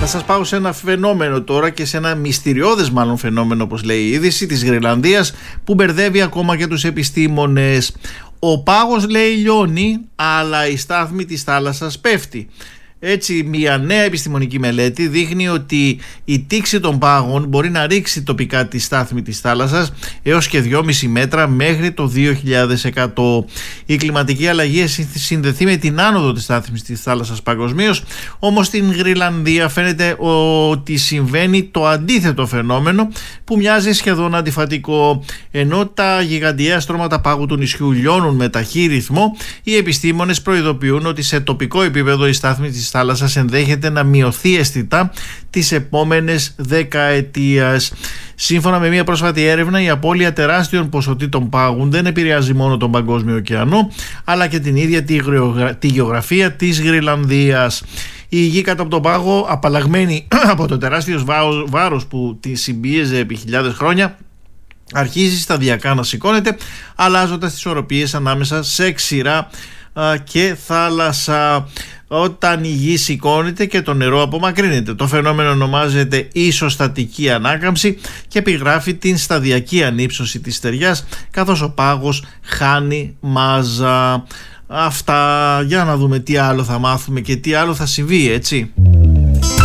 Θα σας πάω σε ένα φαινόμενο τώρα και σε ένα μυστηριώδες μάλλον φαινόμενο, όπως λέει η είδηση, της Γροιλανδίας, που μπερδεύει ακόμα και τους επιστήμονες. Ο πάγος, λέει, λιώνει, αλλά η στάθμη της θάλασσας πέφτει. Έτσι, μια νέα επιστημονική μελέτη δείχνει ότι η τήξη των πάγων μπορεί να ρίξει τοπικά τη στάθμη της θάλασσας έως και 2,5 μέτρα μέχρι το 2100. Η κλιματική αλλαγή έχει συνδεθεί με την άνοδο της στάθμης της θάλασσας παγκοσμίως, όμως στην Γροιλανδία φαίνεται ότι συμβαίνει το αντίθετο φαινόμενο που μοιάζει σχεδόν αντιφατικό. Ενώ τα γιγαντιαία στρώματα πάγου του νησιού λιώνουν με ταχύ ρυθμό, οι επιστήμονες προειδοποιούν ότι σε τοπικό επίπεδο η στάθμη της θάλασσας ενδέχεται να μειωθεί αισθητά τις επόμενες δεκαετίες. Σύμφωνα με μια πρόσφατη έρευνα, η απώλεια τεράστιων ποσοτήτων πάγου δεν επηρεάζει μόνο τον Παγκόσμιο ωκεανό, αλλά και την ίδια τη γεωγραφία της Γροιλανδίας. Η γη κάτω από τον πάγο, απαλλαγμένη από το τεράστιο βάρος που τη συμπίεζε επί χιλιάδες χρόνια, αρχίζει σταδιακά να σηκώνεται, αλλάζοντας τις ισορροπίες ανάμεσα σε ξηρά και θάλασσα. Όταν η γη σηκώνεται και το νερό απομακρύνεται. Το φαινόμενο ονομάζεται ισοστατική ανάκαμψη και επιγράφει την σταδιακή ανύψωση της στεριάς, καθώς ο πάγος χάνει μάζα. Αυτά, για να δούμε τι άλλο θα μάθουμε και τι άλλο θα συμβεί, έτσι.